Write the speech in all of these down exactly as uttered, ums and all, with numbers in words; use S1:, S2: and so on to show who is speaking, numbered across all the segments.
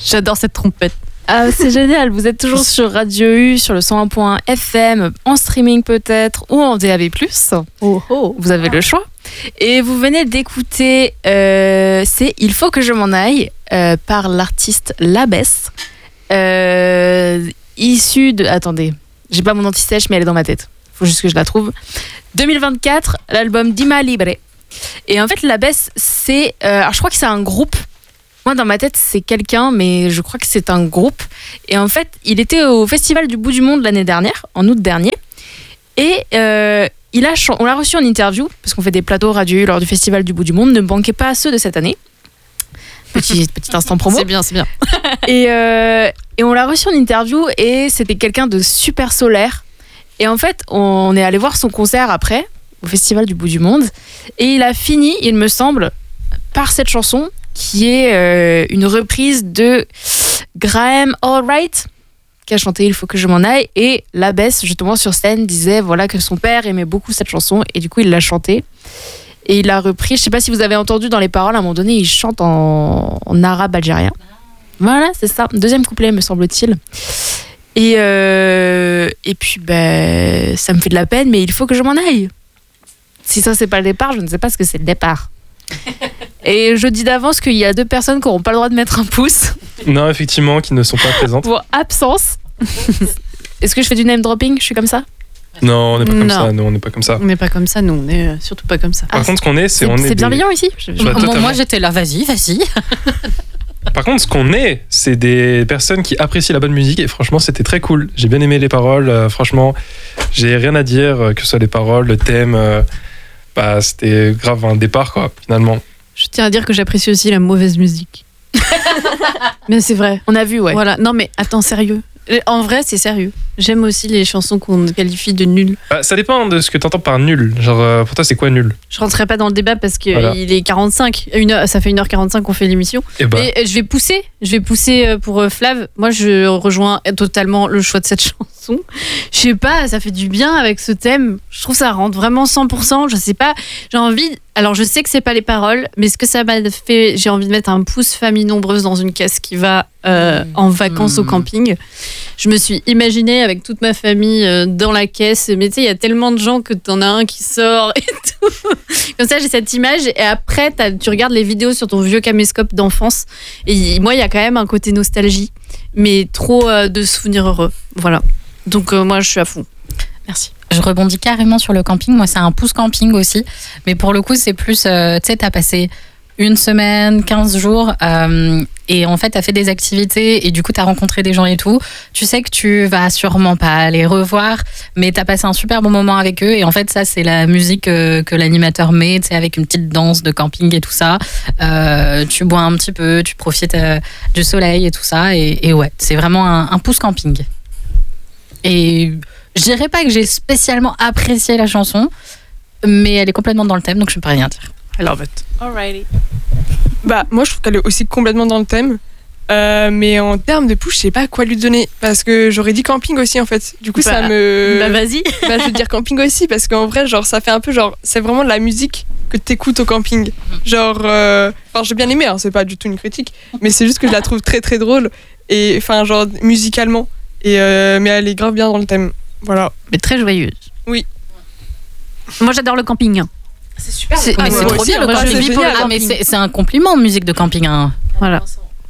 S1: J'adore cette trompette.
S2: Ah, c'est génial, vous êtes toujours sur Radio U, sur le cent un point un F M, en streaming peut-être, ou en D A B plus.
S1: Oh, oh.
S2: Vous avez le choix. Et vous venez d'écouter euh, c'est Il faut que je m'en aille euh, par l'artiste Labès, euh, issue de... Attendez, j'ai pas mon anti-sèche, mais elle est dans ma tête. Faut juste que je la trouve. deux mille vingt-quatre, l'album Dima Libre. Et en fait, Labès, c'est... Euh, alors je crois que c'est un groupe. Moi, dans ma tête, c'est quelqu'un, mais je crois que c'est un groupe. Et en fait, il était au Festival du Bout du Monde l'année dernière, en août dernier. Et euh, il a, on l'a reçu en interview, parce qu'on fait des plateaux radio lors du Festival du Bout du Monde. Ne manquez pas à ceux de cette année. Petit, petit instant promo.
S1: C'est bien, c'est bien.
S2: Et, euh, et on l'a reçu en interview, et c'était quelqu'un de super solaire. Et en fait, on est allé voir son concert après, au Festival du Bout du Monde. Et il a fini, il me semble, par cette chanson, qui est euh, une reprise de Graham Allwright, qui a chanté Il faut que je m'en aille, et Labès, justement, sur scène, disait voilà que son père aimait beaucoup cette chanson, et du coup, il l'a chantée. Et il l'a repris, je sais pas si vous avez entendu dans les paroles, à un moment donné, il chante en, en arabe algérien. Voilà, c'est ça. Deuxième couplet, me semble-t-il. Et, euh, et puis, ben, ça me fait de la peine, mais il faut que je m'en aille. Si ça, c'est pas le départ, je ne sais pas ce que c'est le départ. Et je dis d'avance qu'il y a deux personnes qui n'auront pas le droit de mettre un pouce.
S3: Non, effectivement, qui ne sont pas présentes.
S2: Pour absence. Est-ce que je fais du name dropping? Je suis comme ça?
S3: Non, on n'est pas comme
S1: Non.
S3: ça. Non, on n'est pas comme ça.
S1: On n'est pas comme ça, nous, on est euh, surtout pas comme ça.
S3: Par
S2: Ah,
S3: contre, ce qu'on est, c'est,
S2: C'est,
S3: on est
S2: c'est
S3: des-
S2: bienveillant ici. Je- je-
S3: Bah,
S1: Moi,
S3: totalement.
S1: moi, j'étais là, vas-y, vas-y.
S3: Par contre, ce qu'on est, c'est des personnes qui apprécient la bonne musique et franchement, c'était très cool. J'ai bien aimé les paroles. euh, franchement, j'ai rien à dire, euh, que ce soit les paroles, le thème. euh, bah, c'était grave un départ, quoi, finalement.
S1: Je tiens à dire que j'apprécie aussi la mauvaise musique. Mais c'est vrai.
S2: On a vu, ouais.
S1: Voilà. Non, mais attends, sérieux. En vrai, c'est sérieux. J'aime aussi les chansons qu'on qualifie de nulles.
S3: Bah, ça dépend de ce que t'entends par nul. Genre, euh, pour toi, c'est quoi nul?
S1: Je rentrerai pas dans le débat parce qu'il
S3: Voilà.
S1: est quarante-cinq. Une heure, ça fait une heure quarante-cinq qu'on fait l'émission.
S3: Et bah,
S1: Mais euh, je vais pousser. Je vais pousser euh, pour euh, Flav. Moi, je rejoins totalement le choix de cette chanson. Je sais pas, ça fait du bien avec ce thème. Je trouve que ça rentre vraiment cent pour cent. Je sais pas. J'ai envie. Alors, je sais que c'est pas les paroles, mais ce que ça m'a fait, j'ai envie de mettre un pouce famille nombreuse dans une caisse qui va euh, en vacances au
S2: Mmh.
S1: camping. Je me suis imaginée avec toute ma famille euh, dans la caisse. Mais tu sais, il y a tellement de gens que t'en as un qui sort et tout. Comme ça, j'ai cette image. Et après, t'as- tu regardes les vidéos sur ton vieux caméscope d'enfance. Et moi, il y a quand même un côté nostalgie, mais trop euh, de souvenirs heureux. Voilà. Donc, euh, moi, je suis à fond. Merci.
S4: Je rebondis carrément sur le camping. Moi, c'est un pouce camping aussi. Mais pour le coup, c'est plus, euh, tu sais, t'as passé une semaine, quinze jours, euh, et en fait, t'as fait des activités, et du coup, t'as rencontré des gens et tout. Tu sais que tu vas sûrement pas les revoir, mais t'as passé un super bon moment avec eux. Et en fait, ça, c'est la musique euh, que l'animateur met, tu sais, avec une petite danse de camping et tout ça. Euh, tu bois un petit peu, tu profites euh, du soleil et tout ça. Et, et ouais, c'est vraiment un, un pouce camping. Et je dirais pas que j'ai spécialement apprécié la chanson, mais elle est complètement dans le thème, donc je ne peux rien dire.
S1: I love it.
S2: Alrighty.
S5: Bah, moi, je trouve qu'elle est aussi complètement dans le thème. Euh, mais en termes de pouce, je sais pas quoi lui donner. Parce que j'aurais dit camping aussi, en fait. Du coup, ça
S1: Bah,
S5: me.
S1: Bah, vas-y.
S5: Bah, je veux dire camping aussi. Parce qu'en vrai, genre, ça fait un peu genre. C'est vraiment de la musique que t'écoutes au camping. Genre. euh, Enfin, j'ai bien aimé, hein, c'est pas du tout une critique. Mais c'est juste que je la trouve très, très drôle. Et enfin, genre, musicalement. Et euh, mais elle est grave bien dans le thème. Voilà.
S1: Mais très joyeuse.
S5: Oui.
S1: Moi, j'adore le camping. hein.
S2: C'est super.
S1: C'est-
S5: Ah,
S1: mais
S5: moi
S1: c'est
S5: aussi,
S1: trop bien le
S5: moi, je
S1: camping.
S5: vis pour le
S4: Ah, mais c'est, c'est un compliment, musique de camping. Hein.
S1: Voilà.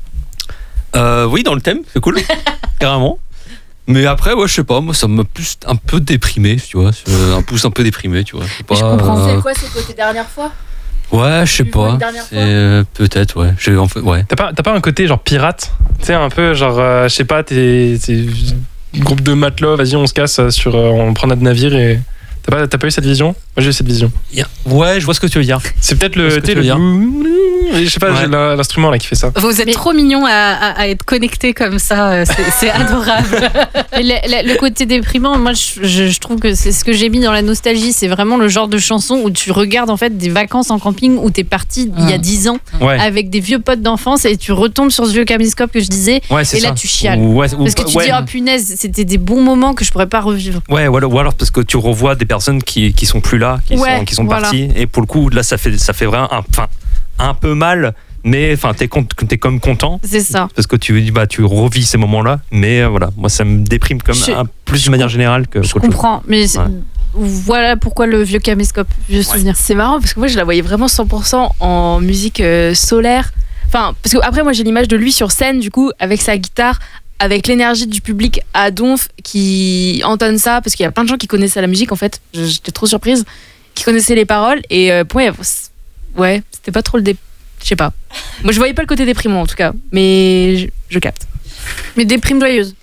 S6: Euh, oui, dans le thème, c'est cool, carrément. Mais après, ouais, je sais pas, moi, ça m'a plus un peu déprimé, tu vois. c'est Un pouce un peu déprimé, tu vois. C'est pas,
S2: Je comprends.
S6: euh,
S2: C'est quoi, c'est côté dernière fois?
S6: Ouais, je sais
S2: Tu vois
S6: pas.
S2: une dernière
S6: C'est,
S2: fois
S6: euh, peut-être, ouais. J'ai, en fait, ouais.
S3: t'as pas, t'as pas un côté genre pirate? Tu sais, un peu genre, euh, je sais pas, t'es, t'es groupe de matelots, vas-y, on se casse sur, euh, on prend notre navire et. T'as pas, t'as pas eu cette vision? Moi, j'ai eu cette vision.
S6: Y a- Ouais, je vois ce que tu veux dire.
S3: C'est peut-être
S6: Je vois ce
S3: le,
S6: que
S3: tu sais,
S6: tu veux
S3: le. Je sais pas,
S6: Ouais.
S3: j'ai l'in- l'instrument là qui fait ça.
S4: Vous êtes
S1: Mais-
S4: trop mignons à, à- à être connectés comme ça, euh, c'est, c'est adorable.
S1: Et le, le- le côté déprimant, moi, je, je- je trouve que c'est ce que j'ai mis dans la nostalgie. C'est vraiment le genre de chanson où tu regardes en fait des vacances en camping où t'es parti il y a
S4: Mm.
S1: dix ans
S6: Ouais,
S1: avec des vieux potes d'enfance et tu retombes sur ce vieux caméscope que je disais.
S6: ouais, c'est
S1: Et là,
S6: ça.
S1: tu chiales.
S6: Ou- ouais, ou-
S1: Parce que tu
S6: ouais.
S1: dis, oh punaise, c'était des bons moments que je pourrais pas revivre.
S6: Ouais, ou alors, ou alors parce que tu revois des personnes qui, qui sont plus là, qui
S1: Ouais,
S6: sont, qui sont
S1: voilà.
S6: parties. Et pour le coup, là, ça fait, ça fait vraiment un, enfin, un peu mal, Mais enfin, t'es, con- t'es comme content.
S1: C'est ça.
S6: Parce que tu, bah, tu revis ces moments-là. Mais euh, voilà, moi, ça me déprime comme
S1: Je-
S6: un, plus de manière générale que.
S1: Je
S6: qu'autre chose.
S1: comprends, mais c'est-
S6: Ouais.
S1: voilà pourquoi le vieux caméscope, vieux souvenir.
S2: C'est marrant parce que moi je la voyais vraiment cent pour cent en musique euh, solaire. Enfin, parce que après moi j'ai l'image de lui sur scène du coup avec sa guitare, avec l'énergie du public à Donf qui entonne ça parce qu'il y a plein de gens qui connaissaient la musique en fait. Je- J'étais trop surprise, qui connaissaient les paroles et euh, pour moi, ouais, c'était pas trop le dé... Je sais pas. Moi je voyais pas le côté déprimant en tout cas, mais je, je capte.
S1: Mais déprime joyeuse.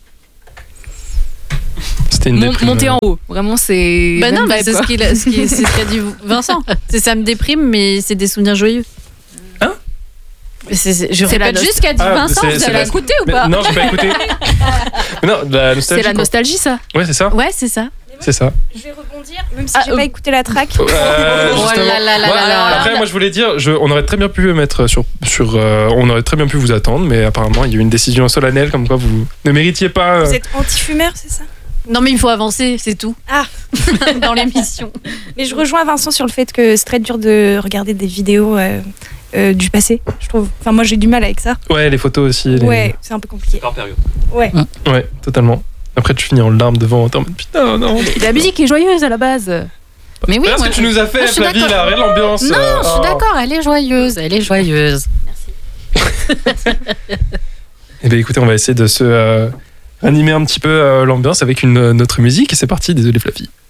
S3: C'était une
S2: Mon-
S3: déprime.
S2: monter en haut, vraiment c'est.
S1: Bah non,
S2: même
S1: mais
S2: vibe,
S1: c'est
S2: quoi.
S1: ce qu'il a, ce qui- c'est ce qu'a dit Vincent. C'est ça me déprime, mais c'est des souvenirs joyeux.
S3: Hein
S1: Mais c'est, c'est- Je
S2: C'est la
S1: répète
S2: nost-
S1: juste ce qu'a dit
S3: Ah,
S1: Vincent.
S3: c'est-
S1: Vous
S3: c'est
S1: avez
S3: la-
S1: écouté ou
S3: Mais
S1: pas?
S3: non, j'ai pas écouté. Mais non, de la nostalgie.
S2: C'est la
S3: quoi.
S2: nostalgie ça.
S3: Ouais, c'est ça.
S1: Ouais, c'est ça.
S3: C'est ça.
S7: Je vais rebondir, même si
S2: Ah,
S7: j'ai
S2: euh,
S7: pas écouté la track.
S3: Euh,
S1: Oh
S3: justement.
S1: là là là
S3: Moi,
S1: là là.
S3: Après, moi, je voulais dire, je, on aurait très bien pu mettre sur, sur euh, on aurait très bien pu vous attendre, mais apparemment, il y a eu une décision solennelle comme quoi vous ne méritiez pas. euh,
S7: Vous êtes anti-fumeur, c'est ça?
S1: Non, mais il faut avancer, c'est tout.
S7: Ah.
S1: Dans l'émission.
S7: Mais je rejoins Vincent sur le fait que c'est très dur de regarder des vidéos euh, euh, du passé, je trouve. Enfin, moi, j'ai du mal avec ça.
S3: Ouais, les photos aussi. les-
S7: Ouais, c'est un peu compliqué.
S6: Encore période.
S7: Ouais.
S3: Ouais, totalement. Après, tu finis en larmes devant. T'es en mode, putain, non.
S2: Et la musique est joyeuse à la base.
S4: Mais oui,
S3: Regarde ce
S4: moi,
S3: que tu nous as fait,
S4: moi, je suis
S3: Flavie,
S4: d'accord.
S3: là. Regarde l'ambiance.
S4: Non,
S3: euh,
S4: je suis
S3: oh.
S4: d'accord, elle est joyeuse, elle est joyeuse.
S3: Eh bien, écoutez, on va essayer de se euh, animer un petit peu euh, l'ambiance avec une, notre musique. Et c'est parti, désolé, Flavie.